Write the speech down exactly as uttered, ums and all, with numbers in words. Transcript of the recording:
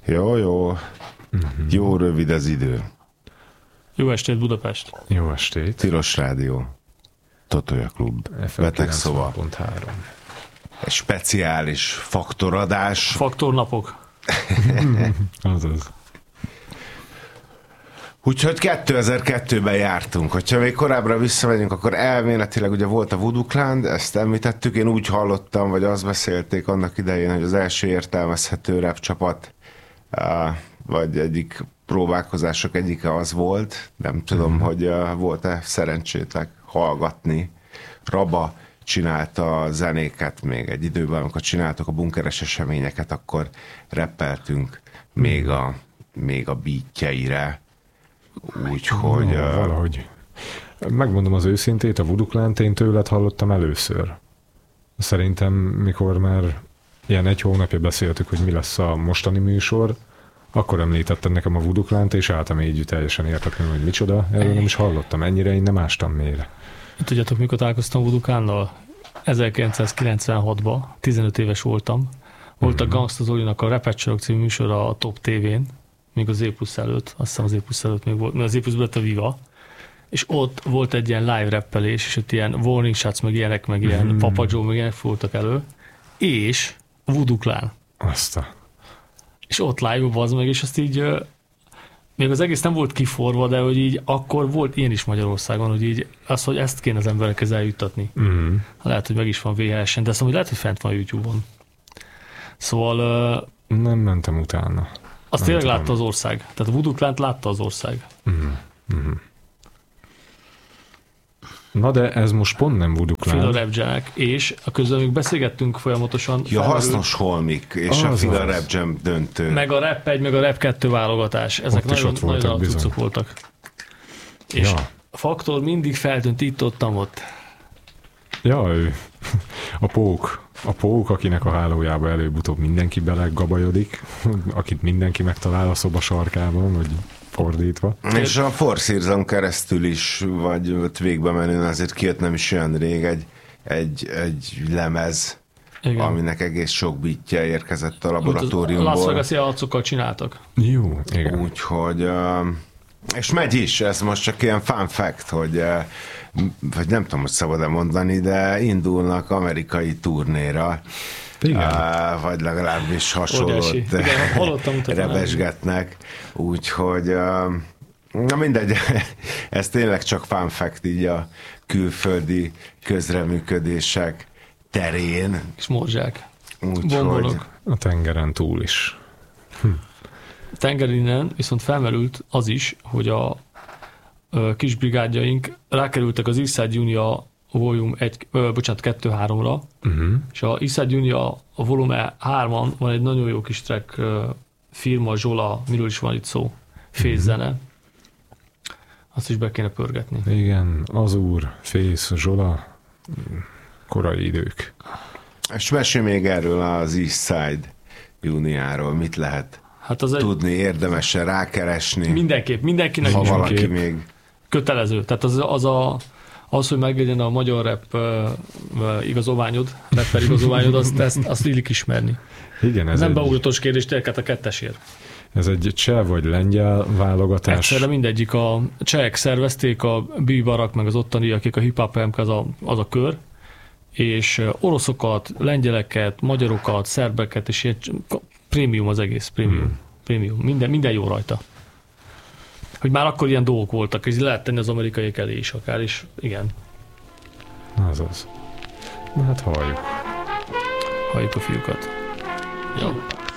Jó, jó. Uh-huh. Jó rövid az idő. Jó estét, Budapest. Jó estét. Tilos Rádió. Totolja Klub. Betegszoba. Egy speciális faktoradás. Faktornapok. Azaz. Úgyhogy kétezer-kettőben jártunk. Hogyha még korábbra visszamegyünk, akkor elméletileg ugye volt a Voodoo Clan, ezt említettük. Én úgy hallottam, vagy azt beszélték annak idején, hogy az első értelmezhető rap csapat, vagy egyik próbálkozások egyike az volt. Nem tudom, mm. hogy volt-e szerencsétek hallgatni. Raba csinálta a zenéket még egy időben, amikor csináltak a bunkeres eseményeket, akkor rappeltünk mm. még a, még a beatjeire. Úgyhogy... No, uh... valahogy. Megmondom az őszintét, a Voodoo Clant én tőled hallottam először. Szerintem, mikor már ilyen egy hónapja beszéltük, hogy mi lesz a mostani műsor, akkor említetted nekem a Voodoo Clant, és álltam így teljesen értetlenül, hogy micsoda. Erről nem is hallottam. Ennyire én nem ástam mélyre. Tudjátok, mikor találkoztam Voodoo Clannal? ezerkilencszázkilencvenhatban, tizenöt éves voltam. Volt mm-hmm. a Gangsta Zolinak a Repetcsarok című műsora a Top tévén, még az E-Plus előtt, azt hiszem az E-Plus előtt még volt, mert az E-Plus lett a Viva, és ott volt egy ilyen live rappelés, és ott ilyen warning shots, meg ilyenek, meg ilyen mm. Papa Joe, meg ilyenek voltak elő, és Voodoo Clan. Azt a... És ott live-ban az meg, és azt így, még az egész nem volt kiforva, de hogy így akkor volt ilyen is Magyarországon, hogy így az, hogy ezt kéne az emberekhez eljuttatni. Mm. Lehet, hogy meg is van vé há es-en, de azt mondom, hogy lehet, hogy fent van YouTube-on. Szóval... Nem mentem utána. Azt tényleg látta az ország. Tehát a Voodoo Clant látta az ország. Mm. Mm. Na de ez most pont nem Voodoo Clan. Fila Rap Jam-ek, és a közben még beszélgettünk folyamatosan. Ja, hasznos holmik, és a Fila Rap Jam döntő. Meg a Rap egy, meg a Rap kettő válogatás. Ezek ott nagyon, nagyon nagy cuccok voltak. És ja. A Faktor mindig feltűnt itt-ottam ott. Ja, ő. A pók. A pók, akinek a hálójába előbb-utóbb mindenki belegabajodik, akit mindenki megtalál a szoba sarkában, vagy fordítva. És a Four Season keresztül is, vagy ott végbe menően azért kijött nem is olyan rég egy, egy, egy lemez, igen. Aminek egész sok beatje érkezett a laboratóriumból. A Las Vegas-i arcokkal csináltak. Jó, igen. Úgyhogy, és megy is, ez most csak ilyen fun fact, hogy vagy nem tudom, hogy szabad-e mondani, de indulnak amerikai turnéra. Uh, vagy legalábbis hasonlót rebesgetnek. Úgyhogy uh, na mindegy, ez tényleg csak fun fact így a külföldi közreműködések terén. És morzsák. Úgyhogy a tengeren túl is. Hm. A tenger innen viszont felmerült az is, hogy a, a kis brigádjaink rákerültek az Eastside Junior volume egy, ö, bocsánat, kettő háromra, uh-huh. és a Eastside Junior a volume hárman van egy nagyon jó kis track, uh, firma, Zsola, miről is van itt szó, fészzene. Uh-huh. Azt is be kéne pörgetni. Igen, az úr, Fész, Zsola, korai idők. És mesélj még erről az Eastside Juniorról, mit lehet hát az tudni, egy... érdemesen rákeresni. Mindenképp, mindenkinek ha is valaki kép. még kötelező. Tehát az, az a Az, hogy meglegyen a magyar rap uh, uh, igazolványod, rapper igazolványod, azt, ezt, azt illik ismerni. Igen, ez nem egy... beugratós kérdés, tényleg a kettesért. Ez egy cseh vagy lengyel válogatás. Egyszerre mindegyik. A csehek szervezték, a B-barak, meg az ottani, akik a hip-hop az a, az a kör, és oroszokat, lengyeleket, magyarokat, szerbeket, és ilyen prémium az egész, prémium. Hmm. prémium. Minden, minden jó rajta. Hogy már akkor ilyen dolgok voltak, és lehet tenni az amerikaiak elé is akár, és igen. Azaz. Na hát halljuk. Halljuk a fiúkat. Jó.